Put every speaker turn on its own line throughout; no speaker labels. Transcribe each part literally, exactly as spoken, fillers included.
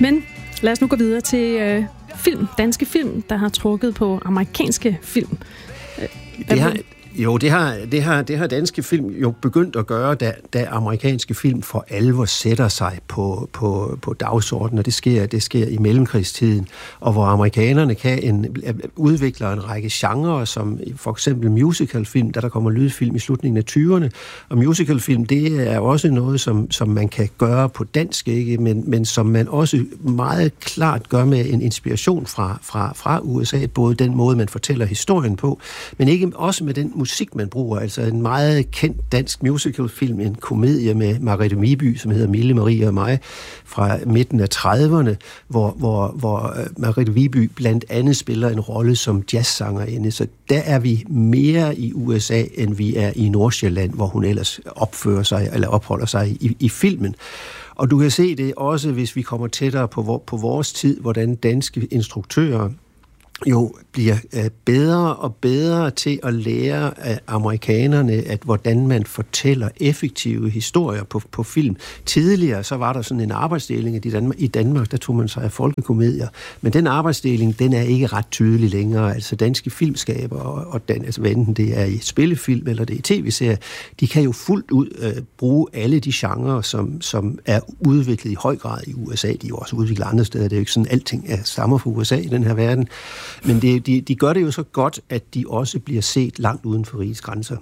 Men lad os nu gå videre til øh, film, danske film, der har trukket på amerikanske film.
Det har, jo, det har, det, har, det har danske film jo begyndt at gøre, da, da amerikanske film for alvor sætter sig på, på, på dagsordenen, og det sker, det sker i mellemkrigstiden, og hvor amerikanerne kan en, udvikle en række genrer, som for eksempel musicalfilm, da der kommer lydfilm i slutningen af tyverne, og musicalfilm, det er også noget, som, som man kan gøre på dansk, ikke? Men, men som man også meget klart gør med en inspiration fra, fra, fra U S A, både den måde, man fortæller historien på, men ikke også med den musik, man bruger. Altså en meget kendt dansk musicalfilm, en komedie med Margrethe Viby, som hedder Mille, Marie og mig, fra midten af trediverne, hvor, hvor, hvor Margrethe Viby blandt andet spiller en rolle som jazzsangerinde. Så der er vi mere i U S A, end vi er i Nordsjælland, hvor hun ellers opfører sig, eller opholder sig i, i filmen. Og du kan se det også, hvis vi kommer tættere på, på vores tid, hvordan danske instruktører jo bliver øh, bedre og bedre til at lære af amerikanerne, at hvordan man fortæller effektive historier på, på film. Tidligere så var der sådan en arbejdsdeling, at i Danmark, i Danmark der tog man sig af folkekomedier, men den arbejdsdeling, den er ikke ret tydelig længere. Altså danske filmskaber, og, og den, altså, enten det er i spillefilm eller det er i tv-serier, de kan jo fuldt ud øh, bruge alle de genrer, som, som er udviklet i høj grad i U S A. De er jo også udviklet andre steder. Det er jo ikke sådan, alting er stammer fra U S A i den her verden. Men det, de, de gør det jo så godt, at de også bliver set langt uden for rigets grænser.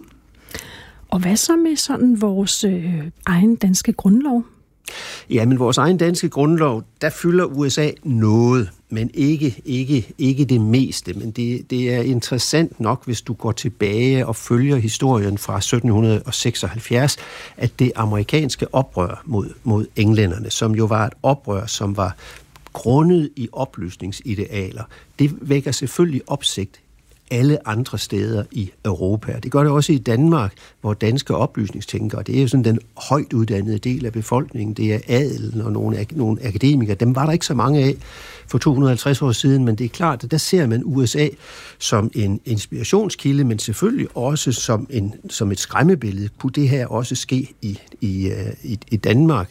Og hvad så med sådan vores øh, egen danske grundlov?
Ja, men vores egen danske grundlov, der fylder U S A noget, men ikke, ikke, ikke det meste. Men det, det er interessant nok, hvis du går tilbage og følger historien fra sytten seksoghalvfjerds, at det amerikanske oprør mod, mod englænderne, som jo var et oprør, som var grundet i oplysningsidealer, det vækker selvfølgelig opsigt alle andre steder i Europa. Det gør det også i Danmark, hvor danske oplysningstænkere, det er jo sådan den højt uddannede del af befolkningen, det er adelen og nogle, nogle akademikere, dem var der ikke så mange af for to hundrede og halvtreds år siden, men det er klart, at der ser man U S A som en inspirationskilde, men selvfølgelig også som, en, som et skræmmebillede. Kunne det her også ske i, i, i, i Danmark?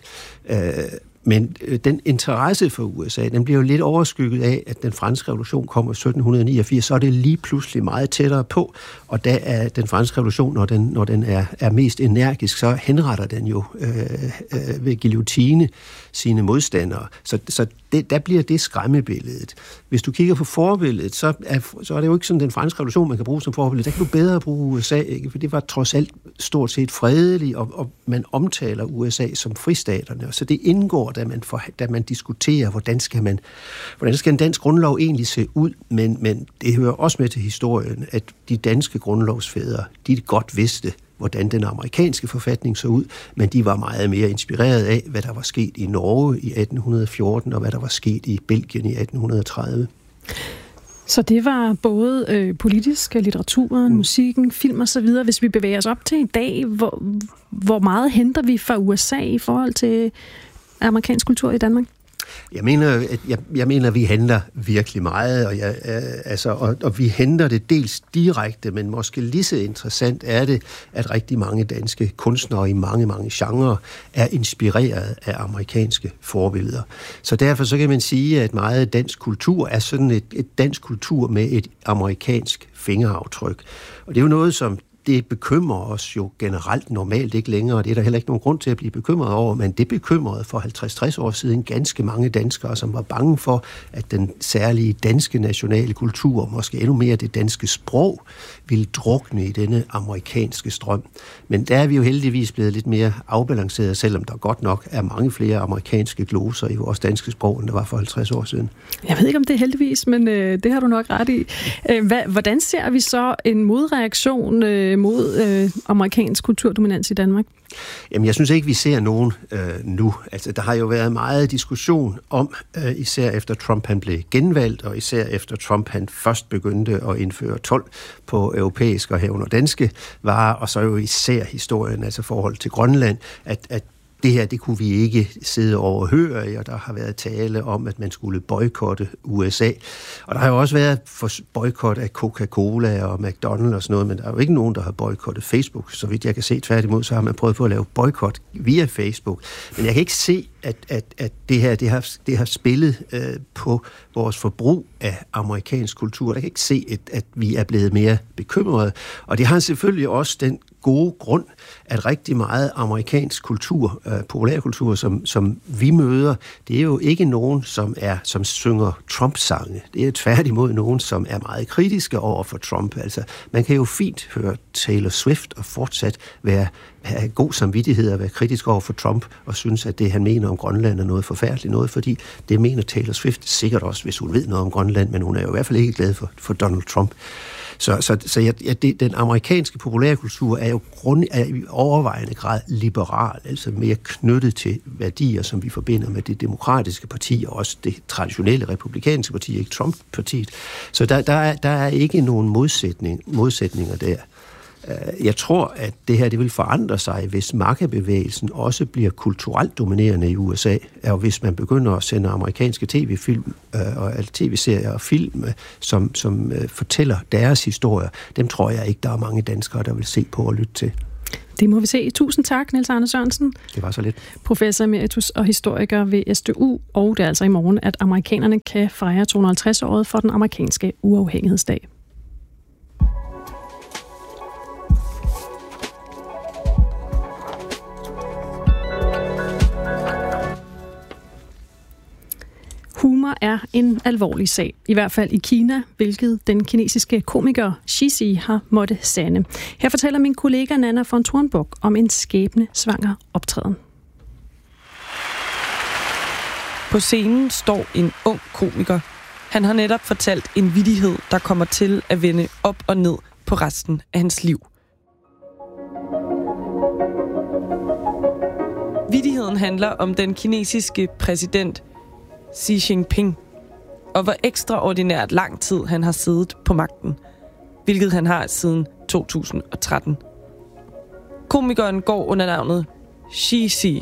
Men den interesse for U S A, den bliver jo lidt overskygget af, at den franske revolution kommer i sytten niogfirs, så er det lige pludselig meget tættere på, og da er den franske revolution, når den, når den er, er mest energisk, så henretter den jo øh, øh, ved guillotine sine modstandere. Så, så det, der bliver det skræmmebilledet. Hvis du kigger på forbilledet, så er, så er det jo ikke sådan den franske revolution, man kan bruge som forbillede. Der kan du bedre bruge U S A, ikke? For det var trods alt stort set fredeligt, og, og man omtaler U S A som fristaterne, og så det indgår, da man, for, da man diskuterer, hvordan skal, man, hvordan skal en dansk grundlov egentlig se ud, men, men det hører også med til historien, at de danske grundlovsfædre, de godt vidste, hvordan den amerikanske forfatning så ud, men de var meget mere inspireret af, hvad der var sket i Norge i atten fjorten, og hvad der var sket i Belgien i atten tredive.
Så det var både øh, politisk, litteraturen, mm. musikken, film og så videre. Hvis vi bevæger os op til i dag, hvor, hvor meget henter vi fra U S A i forhold til amerikansk kultur i Danmark?
Jeg mener, at jeg, jeg mener, at vi henter virkelig meget, og, jeg, altså, og, og vi henter det dels direkte, men måske lige så interessant er det, at rigtig mange danske kunstnere i mange, mange genrer er inspireret af amerikanske forbilleder. Så derfor så kan man sige, at meget dansk kultur er sådan et, et dansk kultur med et amerikansk fingeraftryk. Og det er jo noget, som det bekymrer os jo generelt normalt ikke længere, og det er der heller ikke nogen grund til at blive bekymret over, men det bekymrede for halvtreds til tres år siden ganske mange danskere, som var bange for, at den særlige danske nationale kultur, måske endnu mere det danske sprog, ville drukne i denne amerikanske strøm. Men der er vi jo heldigvis blevet lidt mere afbalanceret, selvom der godt nok er mange flere amerikanske gloser i vores danske sprog, end der var for halvtreds år siden.
Jeg ved ikke, om det er heldigvis, men øh, det har du nok ret i. Hva, hvordan ser vi så en modreaktion øh, mod øh, amerikansk kulturdominans i Danmark?
Jamen, jeg synes ikke, vi ser nogen øh, nu. Altså, der har jo været meget diskussion om, øh, især efter Trump han blev genvalgt, og især efter Trump han først begyndte at indføre told på europæiske og herunder danske varer, og så jo især historien, altså forhold til Grønland, at, at det her, det kunne vi ikke sidde overhøre, og der har været tale om, at man skulle boykotte U S A. Og der har jo også været boykot af Coca-Cola og McDonald's og sådan noget, men der er jo ikke nogen, der har boykottet Facebook. Så vidt jeg kan se, tværtimod, så har man prøvet på at lave boykot via Facebook. Men jeg kan ikke se, at, at, at det her det har, det har spillet øh, på vores forbrug af amerikansk kultur. Jeg kan ikke se, at, at vi er blevet mere bekymrede. Og det har selvfølgelig også den gode grund, at rigtig meget amerikansk kultur, øh, populærkultur, som, som vi møder, det er jo ikke nogen, som er som synger Trump-sange. Det er tværtimod nogen, som er meget kritiske over for Trump. Altså, man kan jo fint høre Taylor Swift og fortsat være, have god samvittighed og være kritisk over for Trump og synes, at det, han mener om Grønland, er noget forfærdeligt noget, fordi det mener Taylor Swift sikkert også, hvis hun ved noget om Grønland, men hun er jo i hvert fald ikke glad for, for Donald Trump. Så, så, så ja, det, den amerikanske populærkultur er jo grund, er i overvejende grad liberal, altså mere knyttet til værdier, som vi forbinder med det demokratiske parti, og også det traditionelle republikanske parti, ikke Trump-partiet. Så der, der, er, der er ikke nogen modsætning, modsætninger der. Jeg tror, at det her det vil forandre sig, hvis MAGA-bevægelsen også bliver kulturelt dominerende i U S A, og hvis man begynder at sende amerikanske tv-film og tv-serier og film, som, som fortæller deres historier. Dem tror jeg ikke, der er mange danskere, der vil se på og lytte til.
Det må vi se. Tusind tak, Niels Arne Sørensen.
Det var så lidt.
Professor emeritus og historiker ved S D U, og det er altså i morgen, at amerikanerne kan fejre to hundrede og halvtreds-året for den amerikanske uafhængighedsdag. Humor er en alvorlig sag, i hvert fald i Kina, hvilket den kinesiske komiker Xi har måtte sande. Her fortæller min kollega Nanna von Thornburg om en skæbnesvanger optræden.
På scenen står en ung komiker. Han har netop fortalt en vittighed, der kommer til at vende op og ned på resten af hans liv. Vittigheden handler om den kinesiske præsident Xi Jinping, og hvor ekstraordinært lang tid han har siddet på magten, hvilket han har siden to tusind og tretten. Komikeren går under navnet Xi Xi.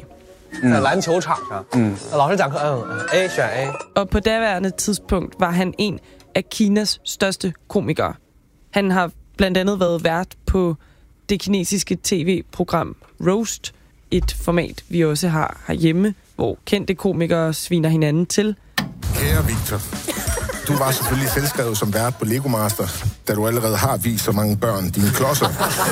Og på daværende tidspunkt var han en af Kinas største komikere. Han har blandt andet været vært på det kinesiske tv-program Roast, et format, vi også har herhjemme, hvor kendte komikere sviner hinanden til.
Kære Victor, du var selvfølgelig selvskrevet som vært på Lego Master, da du allerede har vist så mange børn dine klodser.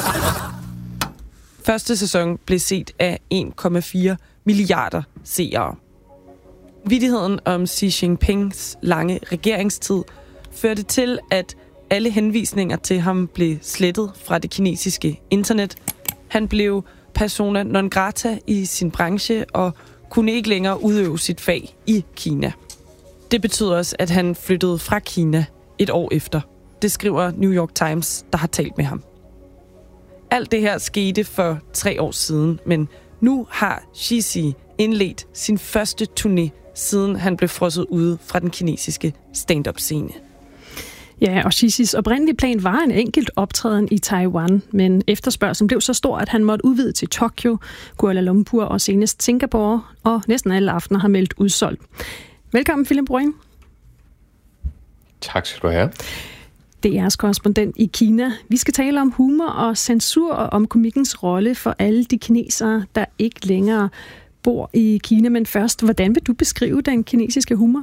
Første sæson blev set af en komma fire milliarder seere. Vittigheden om Xi Jinpings lange regeringstid førte til, at alle henvisninger til ham blev slettet fra det kinesiske internet. Han blev persona non grata i sin branche og kunne ikke længere udøve sit fag i Kina. Det betyder også, at han flyttede fra Kina et år efter. Det skriver New York Times, der har talt med ham. Alt det her skete for tre år siden, men nu har Xi Xi indledt sin første turné, siden han blev frosset ude fra den kinesiske stand-up-scene.
Ja, og Xis oprindelige plan var en enkelt optræden i Taiwan, men efterspørgselen blev så stor, at han måtte udvide til Tokyo, Kuala Lumpur og senest Singapore, og næsten alle aftener har meldt udsolgt. Velkommen, Philip Bruyn.
Tak skal du have.
D R's korrespondent i Kina. Vi skal tale om humor og censur og om komikkens rolle for alle de kinesere, der ikke længere bor i Kina. Men først, hvordan vil du beskrive den kinesiske humor?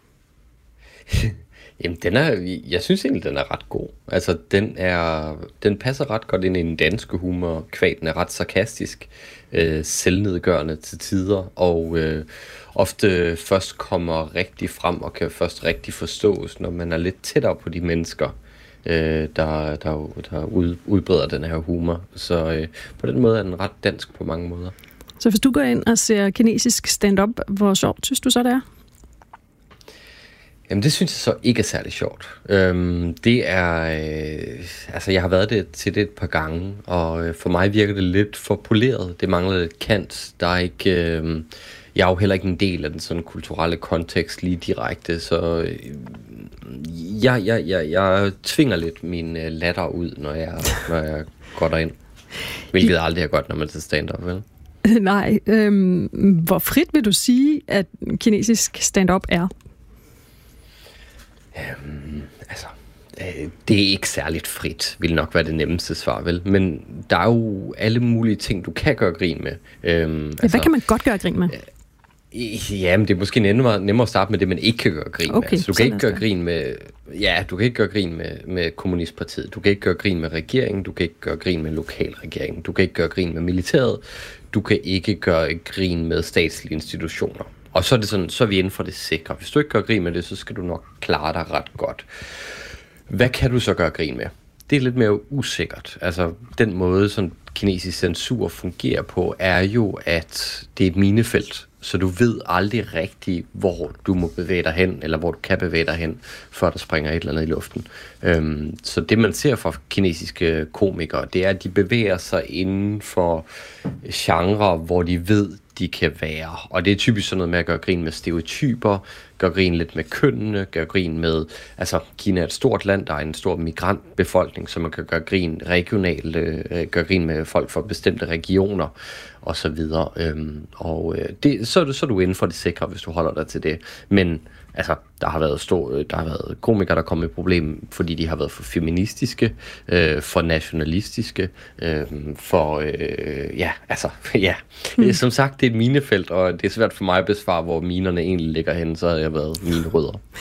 Jamen, den er, jeg synes egentlig, den er ret god. Altså, den, er, den passer ret godt ind i den danske humor. Kvaden er ret sarkastisk, øh, selvnedgørende til tider, og øh, ofte først kommer rigtig frem og kan først rigtig forstås, når man er lidt tættere på de mennesker, øh, der, der, der ud, udbreder den her humor. Så øh, på den måde er den ret dansk på mange måder.
Så hvis du går ind og ser kinesisk stand-up, hvor sjovt synes du så, det er?
Jamen, det synes jeg så ikke er særlig sjovt. Øhm, det er... Øh, altså, jeg har været det til det et par gange, og øh, for mig virker det lidt for poleret. Det mangler lidt kant. Der er ikke... Øh, jeg er jo heller ikke en del af den sådan kulturelle kontekst lige direkte, så... Øh, jeg, jeg, jeg, jeg tvinger lidt min øh, latter ud, når jeg, når jeg går derind. Hvilket aldrig er godt, når man er til stand-up, vel?
Nej. Øhm, hvor frit vil du sige, at kinesisk stand-up er?
Øhm, altså, øh, det er ikke særligt frit, vil nok være det nemmeste svar, vel? Men der er jo alle mulige ting, du kan gøre grin med. Øhm,
ja,
altså,
hvad kan man godt gøre grin med?
Ja, men det er måske nemmere, nemmere at starte med det, man ikke kan gøre grin
okay,
med. Altså, du kan ikke gøre
det.
grin med, ja, du kan ikke gøre grin med, med Kommunistpartiet, du kan ikke gøre grin med regeringen, du kan ikke gøre grin med lokalregeringen, du kan ikke gøre grin med militæret, du kan ikke gøre grin med statslige institutioner. Og så er det sådan, så er vi inden for det sikre. Hvis du ikke gør grin med det, så skal du nok klare dig ret godt. Hvad kan du så gøre grin med? Det er lidt mere usikkert. Altså, den måde, som kinesisk censur fungerer på, er jo, at det er et minefelt. Så du ved aldrig rigtigt, hvor du må bevæge dig hen, eller hvor du kan bevæge dig hen, før der springer et eller andet i luften. Øhm, så det, man ser fra kinesiske komikere, det er, at de bevæger sig inden for genrer, hvor de ved, de kan være. Og det er typisk sådan noget med at gøre grin med stereotyper, gøre grin lidt med kønnene, gøre grin med... Altså, Kina er et stort land, der er en stor migrantbefolkning, så man kan gøre grin regionalt, øh, gøre grin med folk fra bestemte regioner, og så videre. Øhm, og øh, det, så, er du, så er du inden for det sikre, hvis du holder dig til det. Men altså, der har været stor, der har været komikere, der kom med et problem, fordi de har været for feministiske, øh, for nationalistiske, øh, for øh, ja, altså, ja. Mm. Som sagt, det er et minefelt, og det er svært for mig at besvare, hvor minerne egentlig ligger henne, så har jeg været mine rødder.